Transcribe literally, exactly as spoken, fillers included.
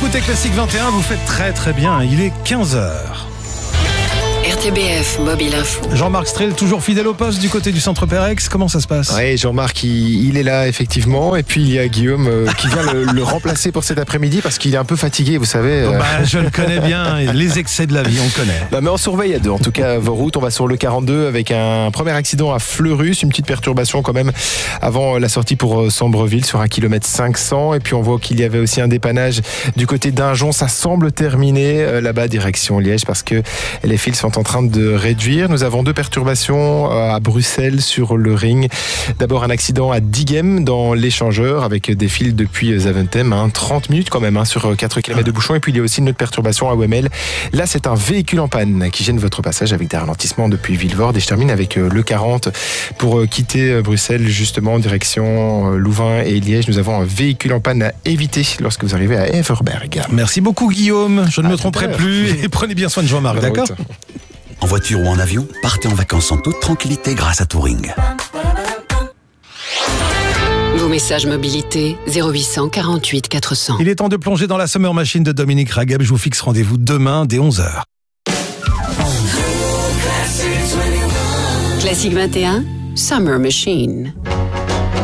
écoutez Classique vingt et un, vous faites très très bien, il est quinze heures. R T B F Mobile Info. Jean-Marc Strel, toujours fidèle au poste du côté du centre Pérex, comment ça se passe? Oui, Jean-Marc, il, il est là effectivement, et puis il y a Guillaume euh, qui vient le, le remplacer pour cet après-midi parce qu'il est un peu fatigué, vous savez. Oh bah, je le connais bien, les excès de la vie, on le connaît. Bah, mais on surveille à deux, en tout cas vos routes. On va sur le quarante-deux avec un premier accident à Fleurus, une petite perturbation quand même avant la sortie pour Sambreville sur un kilomètre cinq cents, et puis on voit qu'il y avait aussi un dépannage du côté d'Injon. Ça semble terminé euh, là-bas direction Liège parce que les fils sont en train de réduire. Nous avons deux perturbations à Bruxelles sur le ring. D'abord un accident à Diegem dans l'échangeur avec des fils depuis Zaventem, hein, trente minutes quand même hein, sur quatre kilomètres de bouchon. Et puis il y a aussi une autre perturbation à O M L. Là c'est un véhicule en panne qui gêne votre passage avec des ralentissements depuis Villevorde. Et je termine avec le quarante pour quitter Bruxelles justement en direction Louvain et Liège. Nous avons un véhicule en panne à éviter lorsque vous arrivez à Everberg. Merci beaucoup Guillaume, je ne à me tromperai l'heure. plus et prenez bien soin de Jean-Marc, d'accord? En voiture ou en avion, partez en vacances en toute tranquillité grâce à Touring. Vos messages mobilité zéro huit cent quarante-huit quatre cents. Il est temps de plonger dans la Summer Machine de Dominique Ragheb. Je vous fixe rendez-vous demain dès onze heures. Classique vingt et un, Summer Machine.